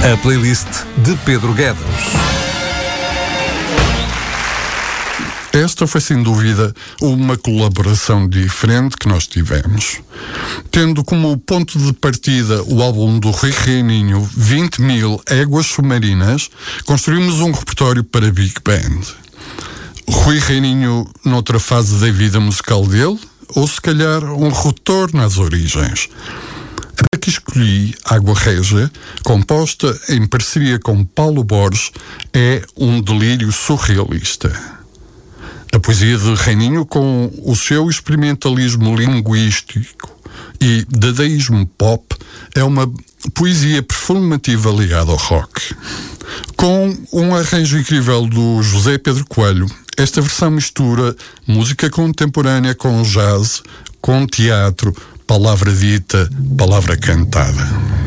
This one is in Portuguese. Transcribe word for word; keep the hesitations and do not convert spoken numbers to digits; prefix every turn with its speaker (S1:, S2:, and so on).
S1: A playlist de Pedro Guedes.
S2: Esta foi, sem dúvida, uma colaboração diferente que nós tivemos. Tendo como ponto de partida o álbum do Rui Reininho, vinte mil Éguas Submarinas, construímos um repertório para Big Band. Rui Reininho, noutra fase da vida musical dele, ou se calhar um retorno às origens. A que escolhi, Água Régia, composta em parceria com Paulo Borges, é um delírio surrealista. A poesia de Reininho, com o seu experimentalismo linguístico e dadaísmo pop, é uma poesia performativa ligada ao rock. Com um arranjo incrível do José Pedro Coelho, esta versão mistura música contemporânea com jazz, com teatro, palavra dita, palavra cantada.